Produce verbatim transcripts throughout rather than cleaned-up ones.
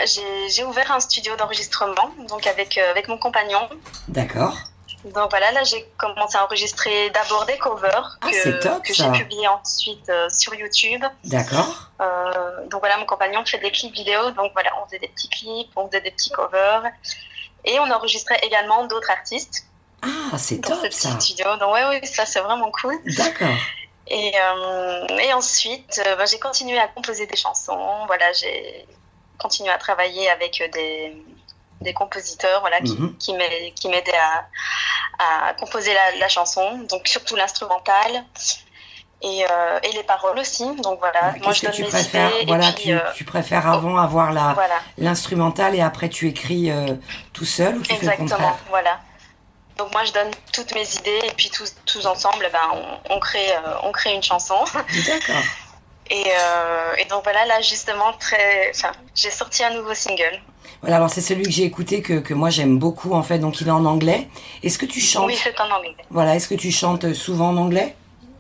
j'ai, j'ai ouvert un studio d'enregistrement, donc avec, euh, avec mon compagnon. D'accord. Donc voilà, là j'ai commencé à enregistrer d'abord des covers ah, c'est que, top, que ça. j'ai publiés ensuite euh, sur YouTube. D'accord. Euh, donc voilà, mon compagnon fait des clips vidéo, donc voilà, on faisait des petits clips, on faisait des petits covers. Et on enregistrait également d'autres artistes. Ah, c'est dans top, ce petit ça. studio. Donc ouais, oui, ça c'est vraiment cool. D'accord. Et, euh, et ensuite, euh, ben, j'ai continué à composer des chansons. Voilà, j'ai continué à travailler avec des, des compositeurs, voilà, qui, Mhm. qui, m'aid- qui m'aidaient à, à composer la, la chanson, donc surtout l'instrumental et, euh, et les paroles aussi. Donc voilà, Ouais, moi Qu'est-ce je que donne tu mes préfères? idées et Voilà, puis tu, euh, tu préfères oh, avant avoir la, voilà, l'instrumental et après tu écris euh, tout seul ou tu fais le exactement, contraire? voilà. Donc moi je donne toutes mes idées et puis tous, tous ensemble, ben, on, on, crée, euh, on crée une chanson. D'accord. Et, euh, et donc voilà, là justement, très, enfin, j'ai sorti un nouveau single. Voilà, alors c'est celui que j'ai écouté que, que moi j'aime beaucoup en fait, donc il est en anglais. Est-ce que tu Oui, chantes? c'est en anglais. Voilà, est-ce que tu chantes souvent en anglais?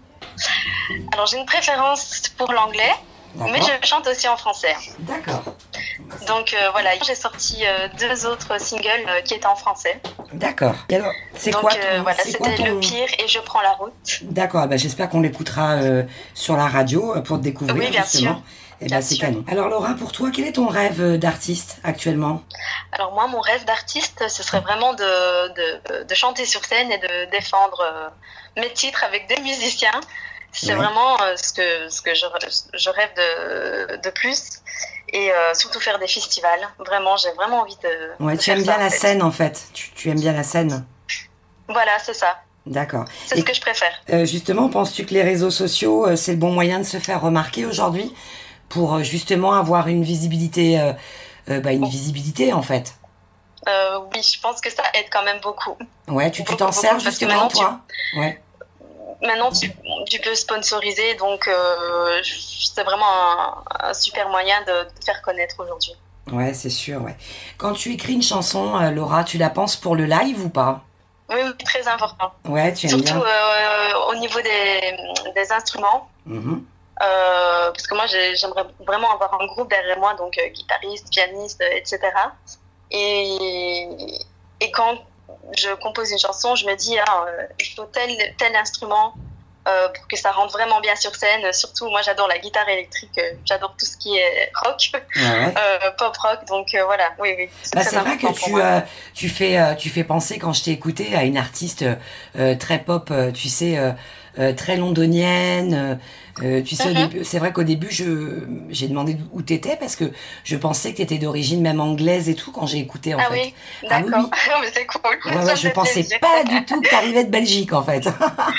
Alors j'ai une préférence pour l'anglais, mais D'accord. je chante aussi en français. D'accord. Donc euh, voilà, j'ai sorti euh, deux autres singles euh, qui étaient en français. D'accord. Et alors, c'est Donc quoi euh, ton, voilà, c'est quoi c'était Le ton... Pire et Je prends la route. D'accord, bah, j'espère qu'on l'écoutera euh, sur la radio euh, pour te découvrir Oui, bien justement. sûr. Et Bien ben c'est sûr. canon. Alors Laura, pour toi, quel est ton rêve euh, d'artiste actuellement? Alors moi, mon rêve d'artiste, ce serait vraiment de, de, de chanter sur scène et de défendre euh, mes titres avec des musiciens. C'est Ouais. vraiment euh, ce que, ce que je, je rêve de, de plus. Et euh, surtout faire des festivals. Vraiment, j'ai vraiment envie de, Ouais, de tu faire aimes ça, bien en la fait. scène en fait. Tu, tu aimes bien la scène. Voilà, c'est ça. D'accord. C'est Et ce que je préfère. euh, justement, penses-tu que les réseaux sociaux, euh, c'est le bon moyen de se faire remarquer aujourd'hui pour euh, justement avoir une visibilité, euh, euh, bah, une Bon. visibilité en fait? Euh, oui, je pense que ça aide quand même beaucoup. Ouais, tu tu Beaucoup, t'en sers beaucoup, parce que justement maintenant, toi? Ouais. Maintenant, tu, tu peux sponsoriser, donc euh, c'est vraiment un, un super moyen de te faire connaître aujourd'hui. Ouais, c'est sûr, ouais. Quand tu écris une chanson, euh, Laura, tu la penses pour le live ou pas? Oui, oui, très important. Ouais, tu aimes Surtout bien. euh, au niveau des, des instruments, Mhm. euh, parce que moi, j'ai, j'aimerais vraiment avoir un groupe derrière moi, donc euh, guitariste, pianiste, euh, et cetera. Et, et quand je compose une chanson, je me dis, ah, euh, il faut tel, tel instrument euh, pour que ça rentre vraiment bien sur scène. Surtout, moi, j'adore la guitare électrique, euh, j'adore tout ce qui est rock, Ouais, ouais. euh, pop rock. Donc euh, voilà, oui, oui, c'est Bah, très c'est vrai important que pour tu, moi. euh, tu, fais, euh, tu fais penser, quand je t'ai écouté, à une artiste euh, très pop, euh, tu sais, euh, euh, très londonienne. euh, euh, tu sais, au Mhm. début, c'est vrai qu'au début, je, j'ai demandé où t'étais parce que je pensais que t'étais d'origine même anglaise et tout quand j'ai écouté en Ah fait. oui, Ah oui, d'accord. oui. Mais c'est cool, Ouais, ça ouais, me je fait pensais plaisir. pas du tout que t'arrivais de Belgique en fait.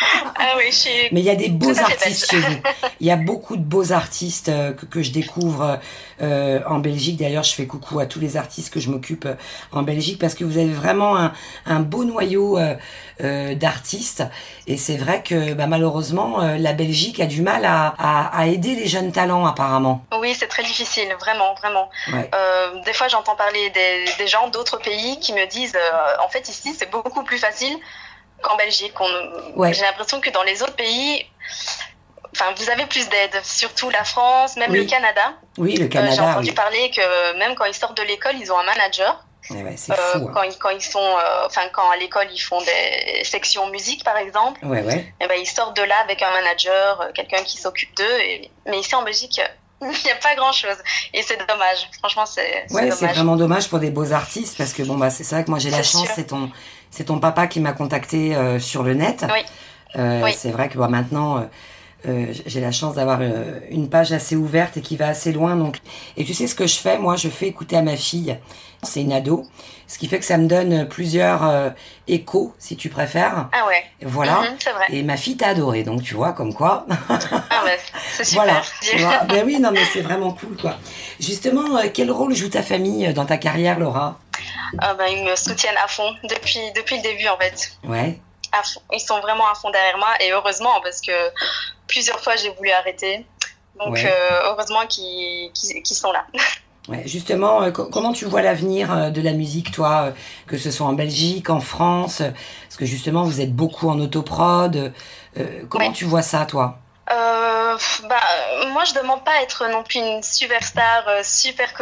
Ah oui, je suis Mais il y a des tout beaux à fait belge. artistes chez vous. Il y a beaucoup de beaux artistes euh, que, que je découvre euh, en Belgique. D'ailleurs, je fais coucou à tous les artistes que je m'occupe euh, en Belgique parce que vous avez vraiment un, un beau noyau euh, euh, d'artistes. Et c'est vrai que bah, malheureusement, euh, la Belgique a du mal à, à, à aider les jeunes talents apparemment. Oui, c'est très difficile, vraiment, vraiment. Ouais. Euh, des fois, j'entends parler des, des gens d'autres pays qui me disent, euh, en fait, ici, c'est beaucoup plus facile qu'en Belgique. On, Ouais. J'ai l'impression que dans les autres pays, enfin, vous avez plus d'aide, surtout la France, même Oui. le Canada. Oui, le Euh, j'ai Canada, entendu oui. parler que même quand ils sortent de l'école, ils ont un manager. Eh ouais, c'est Euh, fou. Hein. quand, ils, quand ils sont, euh, enfin, quand à l'école, ils font des sections musique, par exemple. Ouais, ouais. Et ben, ils sortent de là avec un manager, euh, quelqu'un qui s'occupe d'eux. Et... Mais ici, en Belgique, il n'y a pas grand-chose. Et c'est dommage. Franchement, c'est, c'est Ouais, c'est dommage. vraiment dommage pour des beaux artistes parce que bon bah c'est vrai que moi j'ai la C'est chance, sûr. c'est ton c'est ton papa qui m'a contacté euh, sur le net. Oui. Euh, Oui. C'est vrai que bah, maintenant euh, euh, j'ai la chance d'avoir euh, une page assez ouverte et qui va assez loin. Donc et tu sais ce que je fais, moi je fais écouter à ma fille. C'est une ado, ce qui fait que ça me donne plusieurs euh, échos si tu préfères. Ah ouais. Voilà. Mhm, c'est vrai. Et ma fille t'a adoré, donc tu vois comme quoi. Ah ben, c'est super. Voilà, tu vois. Ben oui, non mais c'est vraiment cool quoi. Justement, euh, quel rôle joue ta famille euh, dans ta carrière, Laura? Ah ben, ils me soutiennent à fond depuis, depuis le début, en fait. Ouais. À fond. Ils sont vraiment à fond derrière moi. Et heureusement, parce que plusieurs fois, j'ai voulu arrêter. Donc, Ouais. euh, heureusement qu'ils, qu'ils, qu'ils sont là. Ouais, justement, euh, co- comment tu vois l'avenir euh, de la musique, toi, euh, que ce soit en Belgique, en France, euh, parce que justement vous êtes beaucoup en autoprod. Euh, comment Ouais. tu vois ça, toi? Euh, bah, moi, je demande pas à être non plus une superstar, euh, super